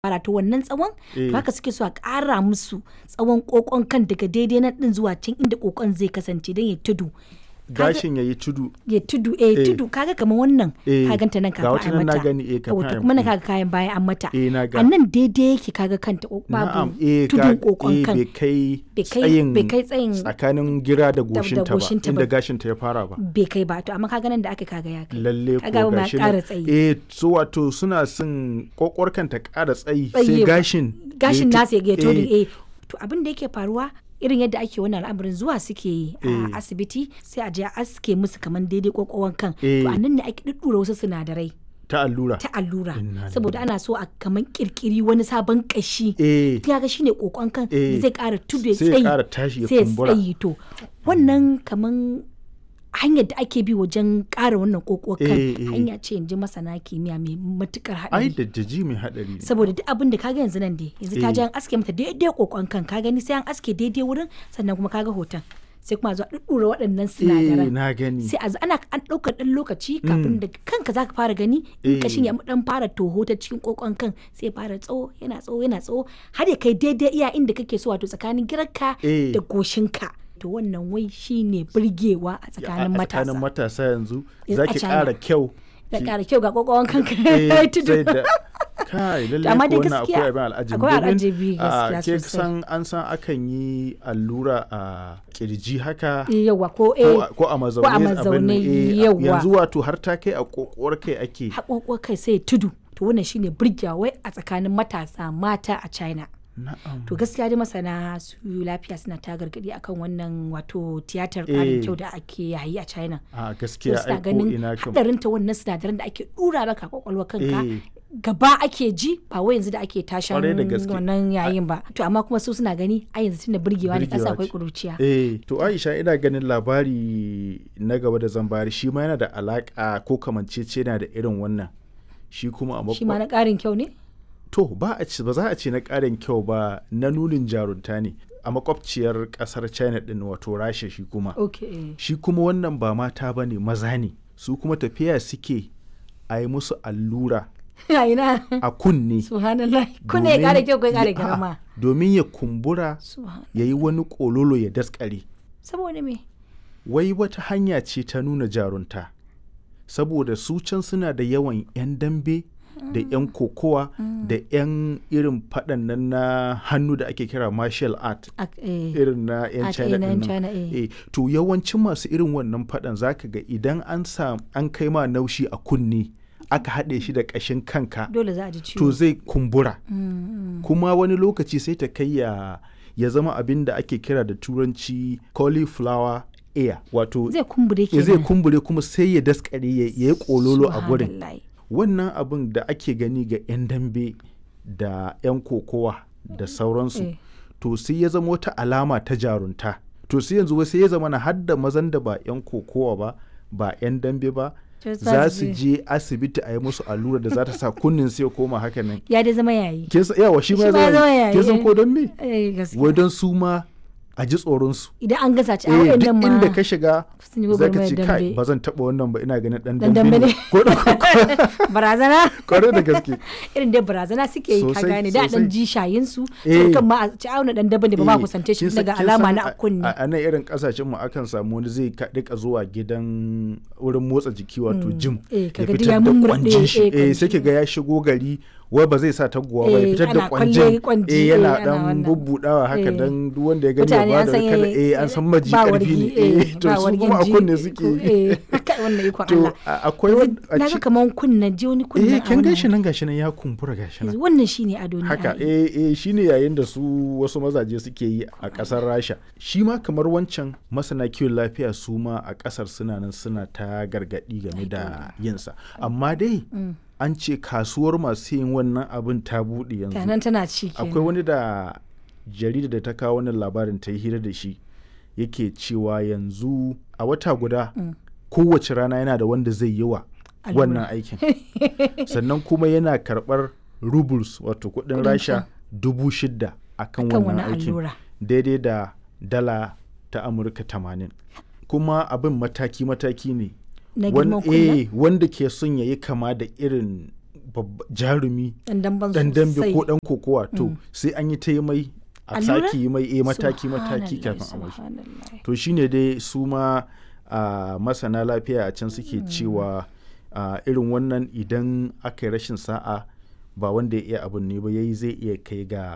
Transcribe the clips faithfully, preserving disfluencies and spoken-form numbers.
fara to wannan tsawon Eh. to haka suke so a ƙara musu tsawon kokon kan daga daidai nan din zuwa can inda kokon zai kasance don ya tudu Kaga- gashin yayi tudu. ya tudu eh, Eh. tudu kaga kamar wannan Eh. ka ganta nan Ga kafin wata a nan na mata gani, eh, kafin Yawwa, to a- kuma na eh. kaga kayan baya an mata Eh, na ga. a nan daidai yake kaga kanta ko Na'am, babu eh, tudun ga- kokon eh, kan bai kai Bai kai- tsayin bai kai tsayin tsakanin gira da goshinta ba, goshinta ba. inda gashinta ya fara ba. bai kai ba to amma kaga nan da aka kaga ya kai Lalle ko kaga ma gashi ƙara nan. tsayi Eh, so wato suna son kokwarkan ta ƙara tsayi sai Tsayi, gashin. gashin ya yi nasa ya tu- gato eh, eh to abin da yake faruwa irin yadda ake wannan al'amarin zuwa suke yi Eh. a asibiti sai a je a aske musu kamar daidai kokon kan Eh. to a nan ne ake duddura wasu sinadarai ta allura. ta allura Inna saboda ana so a kamar kirkiri wani sabon kashi Eh, ta ga shine kokon kan Eh. da zai kara tudu ya sai ya tsayi ƙara tashi ya sai ya kumbura. tsayi to wannan kaman hanyar da ake bi wajen ƙara wannan kokon kan Eh, eh. hanya ce in ji masana kimiyya mai matukar ai haɗari da jaji mai haɗari ne. saboda duk abin da kaga yanzu nan dai yanzu ta Eh. je an aske mata daidai kokon kan ka gani sai an aske daidai wurin sannan kuma kaga hoton sai kuma a zo a ɗuɗɗura waɗannan Eh, sinadaran na gani. sai a zo ana an ɗaukar ɗan lokaci kafin da kanka zaka fara gani in Eh. kashin ya dan fara toho ta cikin kokon kan sai ya fara tsawo yana tsawo yana tsawo har ya kai daidai iya inda kake so wato tsakanin girarka Eh. da goshinka to wannan wai shine burgewa a tsakanin a tsakanin matasa matasa yanzu A za ki China. ƙara kyau. da ki- ƙara kyau ga kokon kanka eh, ya tudu sai da- kai lalle amma dai ko wannan gaskiya akwai abin al'ajabi akwai domin, al'ajabi a, gaskiya ke sosai. san an san akan yi allura a kirji haka yawa ko ko eh a- ko a mazaune a abin mazaune, nan, eh, yawa. yanzu wato har ta kai a kokowar kai ake. haƙoƙo kai sai ya tudu to wannan shine burgewa wai a tsakanin matasa mata a China Na'am. to gaskiya dai masana su lafiya suna ta gargadi akan wannan wato tiyatar ƙarin Eh. kyau da ake yayi a China a to gaskiya suna ai ko ganin ina kam. hadarin ta wannan sinadaran da ake dura maka kwakwalwa kanka Eh. gaba ake ji ba wai yanzu da ake tashan Kwarai da gaske. wannan yayin ba to amma kuma su suna gani a yanzu tunda burgewa ne Burgewa kasa akwai ce. kuruciya Eh, to Aisha ina ganin labari na gaba da zan bayar shi ma yana da alaka ko kamanceceniya da irin wannan. Shi kuma a shi ma makwa- na ƙarin kyau ne To ba a ci ba za a ce na ƙarin kyau ba na nunin jarunta ne a makwabciyar ƙasar China din wato Rasha shi kuma. okay Shi kuma wannan ba mata ba ne maza ne su kuma tafiya suke a yi musu allura ina a kunne. subhanallah kuna ya domin- ƙara kyau ko ya ƙara ya- girma a'a, domin ya kumbura subhanallah ya yi wani ƙololo ya daskare. saboda me Wai wata hanya ce ta nuna jarunta saboda su can suna da yawan 'yan dambe da 'yan kokowa da 'yan irin faɗan nan na hannu da ake kira martial art Ak- eh. irin na 'yan Art, China eh, na 'yan ɗin nan. China, eh. Eh, to yawancin masu irin wannan faɗan zaka ga idan an sa an kai ma naushi a kunne aka haɗe shi da ƙashin kanka dole za a ji ciwo to zai kumbura Mm, kuma wani lokaci sai ta kai ya ya zama abin da ake kira da turanci cauliflower ear wato zai kumbure ya zai kenan kumbure kuma sai ya daskare ya ya yi kololo a gurin. Subhanallah. Wannan abin da ake gani ga 'yan dambe da 'yan kokowa da sauransu Eh. to sai ya zama wata alama ta jarunta to sai yanzu wai sai ya zama na hadda mazan da ba 'yan kokowa ba ba 'yan dambe ba To za su je asibiti a yi musu allura da za ta sa kunnin sai ya koma haka nan. ya dai zama yayi Kin san yawa shi ma Shi ya ma ya zama zama yayi. yayi, Kin san eh. ko don me? eh gaskiya Wai don su ma a ji tsoron su. idan an gasa ci a Eh, wayannan duk ma inda ka shiga sun yi za ka gwagwarmayar ce kai dambe. ba zan taɓa wannan ba ina ganin ɗan Dan dambe dambe ne. ne. Ko da ko barazana kwarai da gaske. irin dai barazana suke yi ka Sosai, gane da dan sosai. ji shayin su Eh. sai kan ma a ci auna dan daban da ba ma Eh, kusance shi kin san- daga kin alama san na a- akunni A a nan irin kasashen mu akan samu wani zai ka- rika zuwa gidan wurin motsa jiki wato gym. Eh, Ya kaga duk fitar ya da mummurɗe, kwanjin shi. eh, Eh, sai kwanji. ki ga ya shigo gari wai ba zai sa taguwa ba ya Eh, fitar da ana kwalle kwanjin. kwanji, Eh, eh, yana ana dan wannan. bubbudawa haka Eh. dan duk wanda ya gani ya mutane ba an da san kala eh, eh an san maji ba karfi wargi, ne. eh, Eh, to ba su wargin kuma a ji, kunne eh, suke. ko- eh, kai wannan ikon To Allah a- akwai wani a na ga ci- kaman kunna ji wani kunna eh a kin wannan gashi nan gashi nan ya kumbura gashi nan. wannan shine ado ne Haka ai. eh eh shine yayin da su wasu mazaje suke yi a kasar Rasha. Shi ma kamar wancan masana kiwon lafiya su ma a kasar suna nan suna ta gargadi game da yinsa. Amma dai an ce kasuwar masu yin wannan abin ta buɗe yanzu. Ta nan tana ci kenan. Akwai wani da jarida da ta kawo wannan labarin ta yi hira da shi yake cewa yanzu a wata guda kowace rana yana da wanda zai yi wa Allura. wannan aikin. Sannan kuma yana karɓar rubles wato kuɗin Kuɗin rasha can. dubu shida akan Akan wannan wani aikin allura. daidai da dala ta amurka tamanin. Kuma abin mataki-mataki ne. na Wan- girman kunna eh, wanda ke son ya yi kama da irin jarumi Dan damben dan dambe sosai. ko dan kokowa to sai an yi ta yi mai a Allura? sake yi mai eh, mataki mataki Subhanallah, kafin a mashi subhanallah. to shine dai su ma a masana lafiya a can suke cewa a irin wannan idan aka yi rashin sa'a ba wanda ya iya abun ne ba yayi zai iya kai ga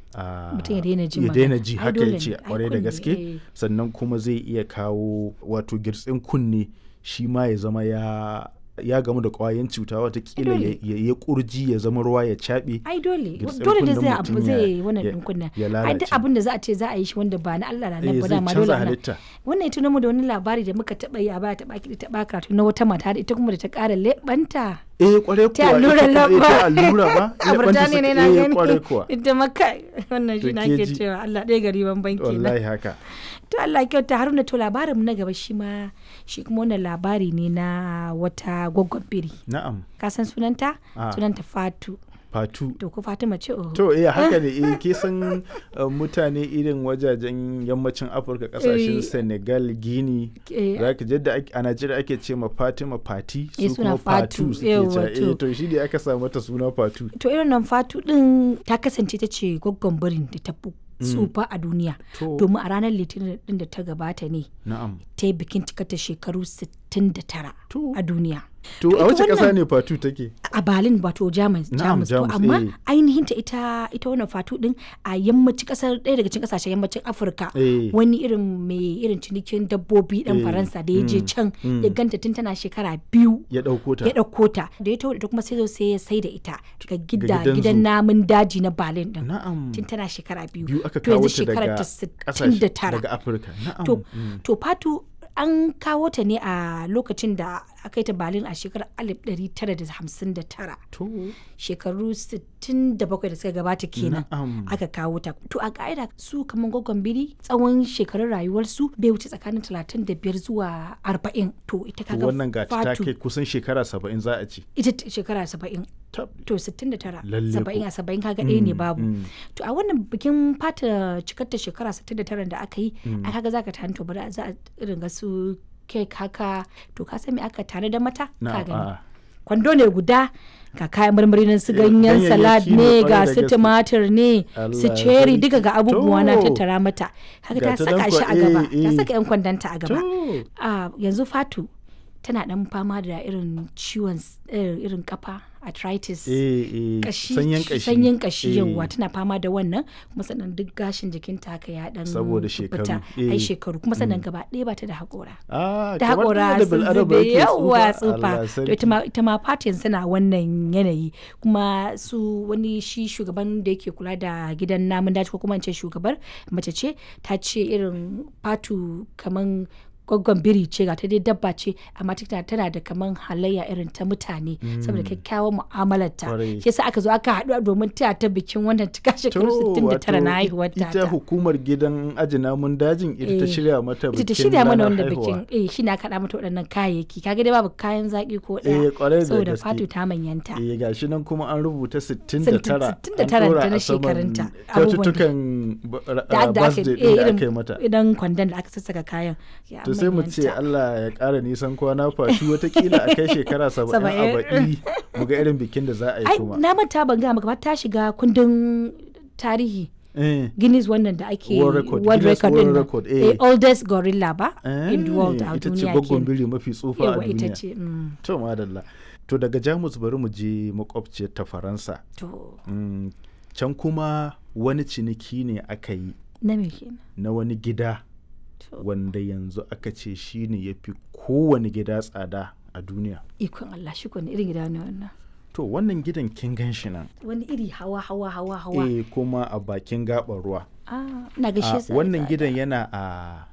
a, Mutum ya daina ji ya magana. daina ji Ai, haka dole ya ce ne. Ai, kwarai da kunne, gaske eh. sannan kuma zai iya kawo wato girtsin kunne shi ma ya zama ya ya gamu da kwayan cuta watakila Ai, ya, dole. ya, ya kurji ya zama ruwa ya caɓe ai dole Girtsar dole ne kunnen zai mutum abu ya- zai wannan ya- din kunna ya ai lalace. duk abin da za a ce za a yi shi wanda ba na Allah na nan Eh, ba zai dama canza dole ana halitta. wannan ita mu da wani labari da muka taba yi a baya taba kiɗi taba karatu na wata mata da ita kuma da ta ƙara leɓanta eh kwarai ta kuwa allurar ita kuma- eh, lamba ta allura ba a leɓanta Burtaniya ne suka- na eh, gani kwarai kuwa ita maka wannan shi To na ke ke ji. cewa Allah ɗaya gari ban banki na wallahi haka to Allah kyauta Haruna to labarin mu na gaba shi ma shi kuma wannan labari ne na wata gwaggon biri na'am ka san sunanta Ah. sunanta Fatu fatu to ko Fatima ce oh to eh haka ne eh ke san uh, mutane irin wajajen yammacin Afirka kasashen Eh. Senegal Guinea Eh, zaka jadda ake- a Najeriya ake ce ma Fatima Fati Eh, su suna kuma Fatu Fatu, suke yawwa, cewa to. eh to shi ne aka sa mata suna Fatu to irin nan Fatu din ta kasance ta ce gwaggon birin da ta fi tsufa a duniya To. domin a ranar litinin din da ta gabata ne na'am ta yi bikin cikata shekaru sittin da tara To. a duniya to ita a wace kasa wannan- ne Fatu take a Berlin wato Jamus Na'am, Jamus to Jamus, amma eh. ainihin ta ita ita wannan Fatu din a yammacin kasar ɗaya daga cikin kasashen yammacin Afirka Eh. wani irin mai irin cinikin dabbobi dan Eh, Faransa da ya je mm, can mm. ya ganta tun tana shekara biyu ya dauko ta ya ɗauko ta da ya taho da ita kuma sai zo sai ya sai da ita ga gida gidan gidan zoo. namun daji na Berlin din na'am tun tana shekara biyu biyu aka to kawo yanzu ta shekara daga ta sittin da kasashe tara daga Afirka na'am to mm. to Fatu an kawo ta ne a lokacin da aka yi ta Berlin a shekarar alif ɗari tara da hamsin da tara to shekaru sittin da bakwai da suka gabata kenan Na'am. aka kawo ta to a ka'ida su kamar gwaggon biri tsawon shekarun rayuwarsu bai wuce tsakanin talatin da biyar zuwa arba'in to ita to kaga wannan gata ta Fatu kai kusan shekara saba'in za a ce ita t- shekara saba'in tab to sittin da tara Lalle saba'in ko. a saba'in kaga ɗaya ne Mm, babu mm. to a wannan bikin fata cikar ta shekara sittin da tara da aka yi a kaga zaka tani to bari a- za a irin ga su kek haka to ka san me aka tare da mata na ka gani a kwando ne guda ga kayan marmari nan su Eh, ganyen ganyayyaki salad ne ne kwarai ga da su gaske. tumatir ne su Allah ceri sarki. duka ga abubuwa na To. tattara mata haka Ga ta ta nan saka shi kwa- a gaba eh, ta eh. saka yan kwandanta a gaba to a yanzu Fatu tana dan fama da irin ciwon s- eh, irin kafa arthritis eh eh kashi sanyin kashi sanyin kashi Eh, yawa tana fama da wannan kuma sannan duk gashin jikinta haka ya dan Saboda fita. shekaru, ai eh. shekaru kuma sannan gaba ɗaya ba ta da haƙora ah da kamar haƙora da sun bil'adama zube yake yawa Allah tsufa to sarki. ita ma ita ma Fatu yanzu tana wannan yanayi kuma su wani shi shugaban da yake kula da gidan namun daji ko kuma in ce shugabar mace ce ta ce irin Fatu kaman gwaggon biri ce ga ta dai dabba ce amma tana tana da kaman halayya irin ta mutane saboda kyakkyawan mu'amalarta Kwarai. shi yasa aka zo aka haɗu domin taya ta bikin wannan cika shekaru To, sittin da tara na wato haihuwar ta ita hukumar gidan aji namun dajin ita ta Eh, shirya mata bikin ita ta shirya mana ranar wanda haihuwa. bikin eh shi na kaɗa mata waɗannan kayayyaki kaga dai babu kayan zaƙi ko Eh, kwarai ɗaya da saboda gaske. Fatu ta manyanta eh gashi nan kuma an rubuta sittin da tara sittin da tara an ɗora ta na a saman shekarunta. kyaututtukan ba- da ah, da aka birthday eh, ɗin da irin aka yi mata idan kwandon da aka sassaka kayan ya to sai mu ce manyanta. Allah ya ƙara nisan kwana Fatu watakila a kai shekara saba'in a Saba'in. baɗi mu ga irin bikin da za a yi ai kuma na manta ban ga maka ba ta shiga kundin tarihi eh Guinness wannan da ake World record, world Guinness record World din nan. record, eh. Eh, oldest gorilla ba eh, in the world a ita ce duniya gwaggon kenan. biri mafi tsufa a Yawa ita duniya ce mm, to madalla to daga Jamus bari mu je makwabciyar ta Faransa to Mm, can kuma wani ciniki ne aka yi na me kenan na wani gida to wanda yanzu aka ce shi ne ya fi kowane gida tsada a duniya ikon Allah shi ko ne irin gida ne wannan to wannan gidan kin gan shi nan wani iri hawa hawa hawa hawa eh kuma a bakin gaɓar ruwa ah na a gashe sa wannan gidan yana a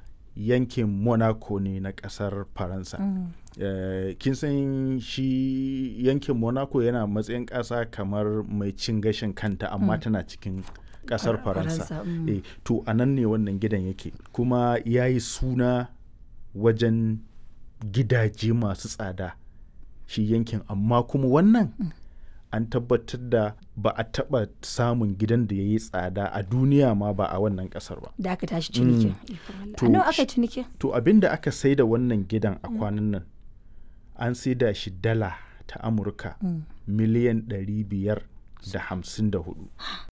yankin Monaco ne na ƙasar Faransa Eh, kin san shi yankin Monaco yana matsayin ƙasa kamar mai cin gashin kanta amma tana cikin ƙasar Far- Faransa Faransa, mm. eh, to a nan ne wannan gidan yake kuma ya yi suna wajen gidaje masu tsada shi yankin amma kuma wannan an tabbatar da ba a taɓa samun gidan da ya yi tsada a duniya ma ba a wannan ƙasar ba da aka tashi cinikin ikon Allah. To, a nawa aka shi- yi cinikin to abin da aka sai da wannan gidan a kwanan nan an sai da shi dala ta Amurka miliyan ɗari biyar da hamsin da hudu.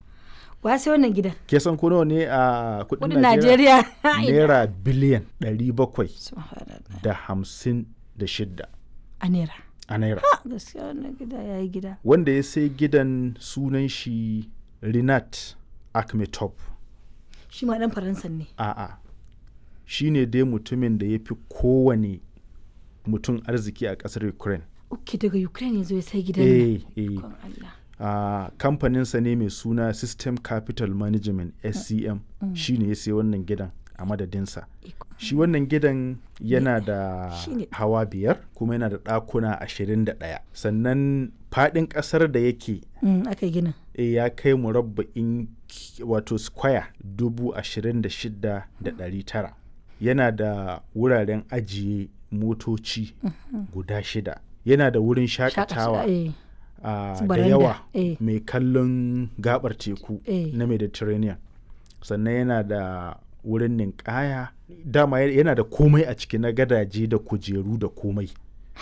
Wa sai wannan gidan? Ke san ko nawa ne a kudin Kudin Najeriya? Najeriya. Naira biliyan ɗari bakwai Subhanallah. da hamsin da shidda A naira. a naira. Ha, gaskiya wannan gida yayi gida. Wanda ya sai gidan sunan shi Rinat Akhmetov. Shi ma dan Faransan ne. A'a, shi ne dai mutumin da ya fi kowane mutum arziki a ƙasar Ukraine. Uke daga Ukraine yanzu ya sai gidan nan. Eh, eh. Kon Allah. Uh, kamfaninsa ne mai suna System Capital Management S C M shi ne ya sai wannan gidan a madadinsa. Iko. Shi wannan gidan yana da Shine. hawa biyar kuma yana da ɗakuna ashirin da ɗaya. Sannan faɗin ƙasar da yake Mm, aka yi ginin. e, ya kai murabba'in ki- wato square dubu ashirin da shida da ɗari tara. Yana da wuraren ajiye motoci guda shida. Yana da wurin shakatawa. Eh. Uh, Su da baranda, yawa eh. mai kallon gabar teku Eh. na Mediterranean. Sannan yana da wurin ninkaya, dama ya- yana da komai a ciki na gadaje da kujeru da komai.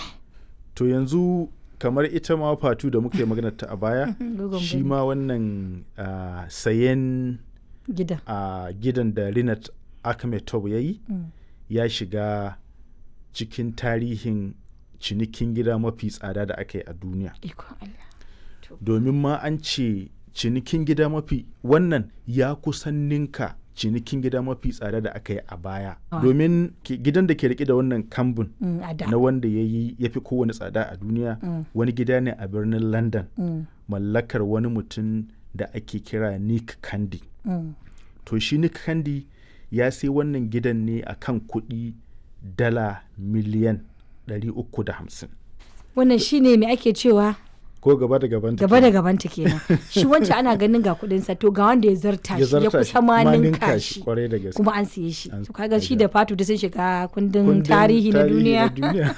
To yanzu kamar ita ma fatu da muke magana ta a baya Dogon shi bane. ma wannan uh, sayen Gidan. uh, gidan da Rinat Akhmetov ya yi Mm. ya shiga cikin tarihin cinikin gida mafi tsada da aka yi a duniya. Ikon Allah. To. Domin ma an ce cinikin gida mafi wannan ya kusan ninka cinikin gida mafi tsada da aka yi a baya. Ah. Domin ke- gidan da ke rike da wannan kambun Mm, a da. na wanda ya yi ya fi kowane tsada a duniya Mm. wani gida ne a birnin London Mm, mallakar wani mutum da ake kira Nick Candy. mm. To shi Nick Candy ya sai wannan gidan ne a kan kuɗi dala miliyan ɗari uku da hamsin. Wannan shine me ake cewa Ko gaba da gaban ta gaba da kenan. gabanta kenan. Shi wancan ana ganin ga kudin sa to ga wanda ya zarta Ya shi ya zarta kusa ma ma ninka shi. kwarai da gaske. Kuma an siye shi. An- To kaga shi da Fatu da sun shiga kundin Kundin tarihi na duniya. duniya.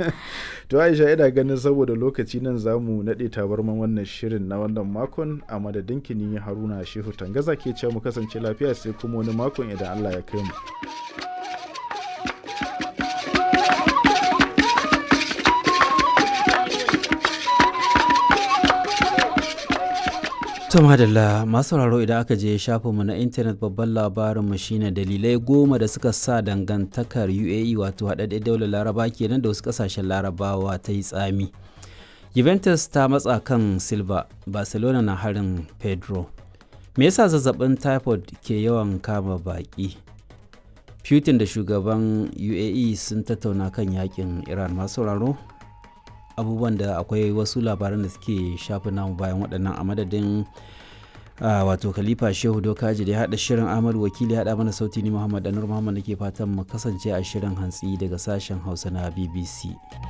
To Aisha ina ganin saboda lokaci nan zamu naɗe tabarman wannan shirin na wannan makon a madadin kini Haruna Shehu Tangaza ke cewa mu kasance lafiya sai kuma wani makon idan Allah ya kai mu. To madalla masu sauraro idan aka je shafinmu na intanet babban labarinmu shine dalilai goma da suka sa dangantakar U A E wato haɗaɗɗen daular laraba kenan da wasu ƙasashen larabawa ta yi tsami. Juventus ta matsa kan Silva, Barcelona na harin Pedro. Me yasa zazzabin typhoid ke yawan kama baƙi? Putin da shugaban U A E sun tattauna kan yakin Iran. Masu sauraro abubuwan da akwai wasu labaran da suke shafi namu bayan waɗannan a madadin uh, wato khalifa shehu dokaji da ya haɗa shirin ahmad wakili ya haɗa mana sauti ni muhammad anur muhammad da ke fatan mu kasance a shirin hantsi daga sashen hausa na B B C.